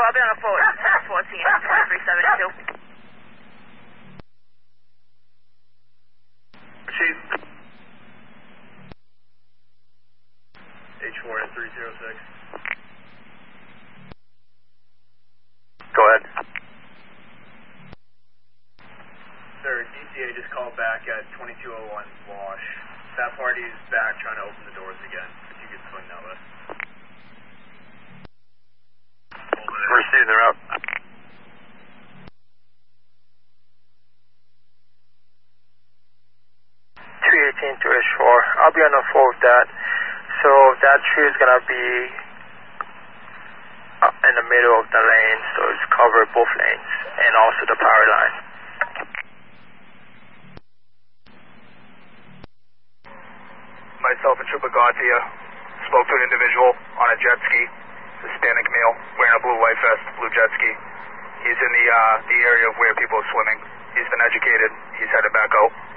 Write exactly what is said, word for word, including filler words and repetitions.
I'll be on a forward. fourteen, twenty-three seventy-two. Chief. H four N three zero six. Go ahead. Sir, D C A just called back at twenty-two oh one Wash. That party is back trying to open the doors again. If you could swing that way. Receiving the route. three eighteen to H four. I'll be on the four with that. So that tree is going to be in the middle of the lane, so it's covered both lanes and also the power line. Myself and Trooper Garcia spoke to an individual on a jet ski, Hispanic male, wearing a blue white vest, blue jet ski. He's in the uh, the area of where people are swimming. He's been educated. He's headed back out.